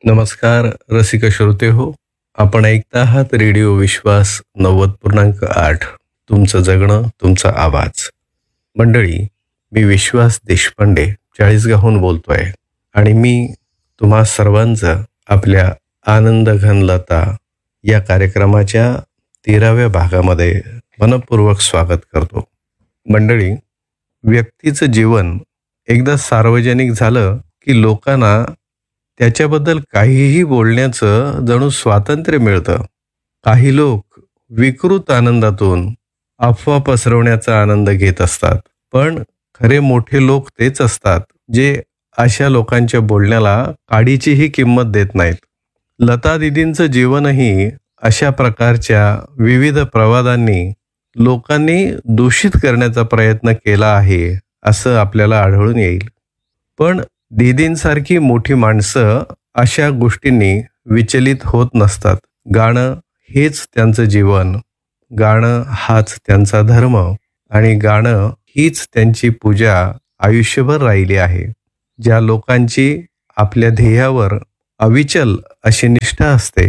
नमस्कार रसिक श्रोते हो. आपण ऐकता आहात रेडिओ विश्वास 90.8. तुमचं जगणं तुमचा आवाज. मंडळी, मी विश्वास देशपांडे चाळीसगावहून बोलतोय आणि मी तुम्हा सर्वांचं आपल्या आनंद घनलता या कार्यक्रमाच्या 13व्या भागामध्ये मनपूर्वक स्वागत करतो. मंडळी, व्यक्तीचं जीवन एकदा सार्वजनिक झालं की लोकांना त्याच्याबद्दल काहीही बोलण्याचं जणू स्वातंत्र्य मिळतं. काही लोक विकृत आनंदातून अफवा पसरवण्याचा आनंद घेत असतात, पण खरे मोठे लोक तेच असतात जे अशा लोकांच्या बोलण्याला काडीचीही किंमत देत नाहीत. लता दीदींचं जीवनही अशा प्रकारच्या विविध प्रवादांनी लोकांनी दूषित करण्याचा प्रयत्न केला आहे असं आपल्याला आढळून येईल. पण दीदींसारखी मोठी माणसं अशा गोष्टींनी विचलित होत नसतात. गाणं हेच त्यांचं जीवन, गाणं हाच त्यांचा धर्म आणि गाणं हीच त्यांची पूजा आयुष्यभर राहिली आहे. ज्या लोकांची आपल्या ध्येयावर अविचल अशी निष्ठा असते,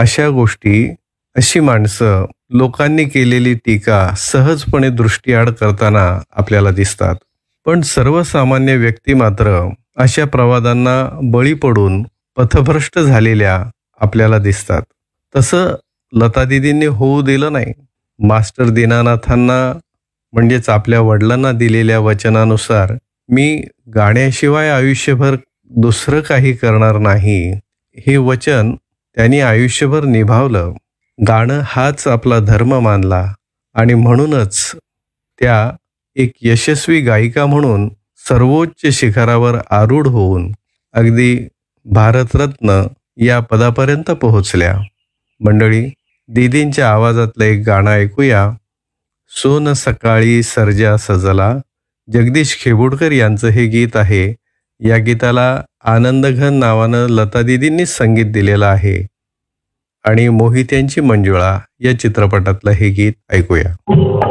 अशी माणसं लोकांनी केलेली टीका सहजपणे दृष्टीआड करताना आपल्याला दिसतात. पण सर्वसामान्य व्यक्ती मात्र अशा प्रवादांना बळी पडून पथभ्रष्ट झालेल्या आपल्याला दिसतात. तसं लता दीदींनी होऊ दिलं नाही. मास्टर दीनानाथांना म्हणजेच आपल्या वडिलांना दिलेल्या वचनानुसार मी गाण्याशिवाय आयुष्यभर दुसरं काही करणार नाही, हे वचन त्यांनी आयुष्यभर निभावलं. गाणं हाच आपला धर्म मानला आणि म्हणूनच त्या एक यशस्वी गायिका म्हणून सर्वोच्च शिखरावर आरूढ होऊन अगदी भारतरत्न या पदापर्यंत पोहोचल्या. मंडळी, दीदींच्या आवाजातलं एक गाणं ऐकूया. सोन सकाळी सर्जा सजला. जगदीश खेबुडकर यांचं हे गीत आहे. या गीताला आनंदघन नावानं लता दीदींनीच संगीत दिलेलं आहे आणि मोहित्यांची मंजुळा या चित्रपटातलं हे गीत ऐकूया.